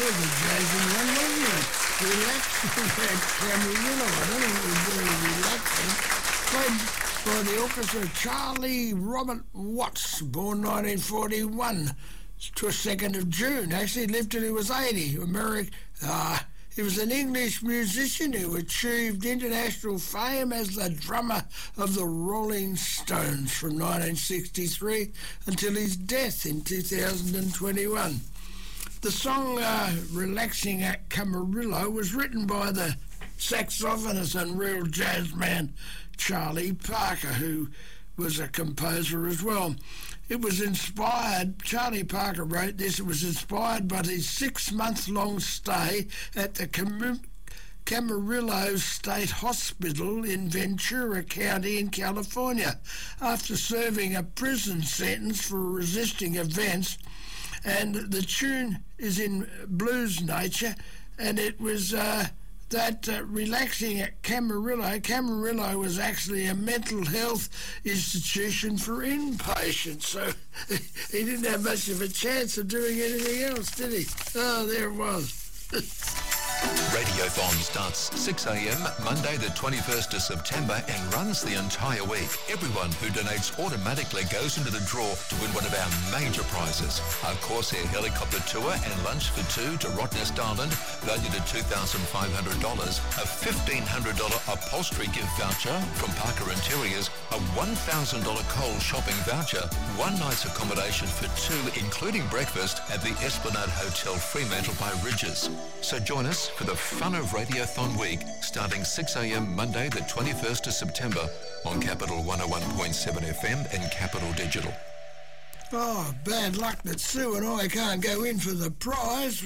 was a jazzing one, wasn't it? Relaxing at Camarillo. I don't think it was very relaxing. Played by the orchestra Charlie Robert Watts, born 1941 to 2nd of June. Actually lived till he was 80. He was an English musician who achieved international fame as the drummer of the Rolling Stones from 1963 until his death in 2021. The song Relaxing at Camarillo was written by the saxophonist and real jazz man Charlie Parker, who was a composer as well. It was inspired, Charlie Parker wrote this, it was inspired by his 6-month-long stay at the Camarillo State Hospital in Ventura County in California after serving a prison sentence for resisting events. And the tune is in blues nature, and it was relaxing at Camarillo. Camarillo was actually a mental health institution for inpatients, so he didn't have much of a chance of doing anything else, did he? Oh, there it was. Radiothon starts 6 a.m. Monday the 21st of September and runs the entire week. Everyone who donates automatically goes into the draw to win one of our major prizes. A Corsair helicopter tour and lunch for two to Rottnest Island, valued at $2,500. A $1,500 upholstery gift voucher from Parker Interiors. A $1,000 Coles shopping voucher. One night's accommodation for two, including breakfast, at the Esplanade Hotel Fremantle by Ridges. So join us for the fun of Radiothon Week, starting 6 a.m. Monday the 21st of September on Capital 101.7 FM and Capital Digital. Oh, bad luck that Sue and I can't go in for the prize.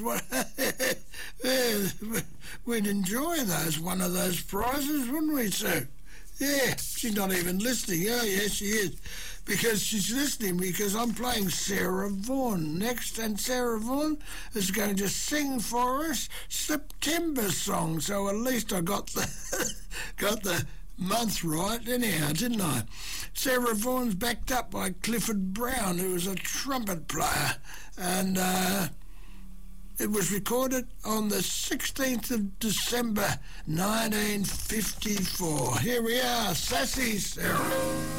We'd enjoy one of those prizes, wouldn't we, Sue? Yeah, she's not even listening. Oh, yes, she is. Because she's listening because I'm playing Sarah Vaughan next, and Sarah Vaughan is going to sing for us September song. So at least I got the month right anyhow, didn't I? Sarah Vaughan's backed up by Clifford Brown, who was a trumpet player, and it was recorded on the 16th of December 1954. Here we are, Sassy Sarah.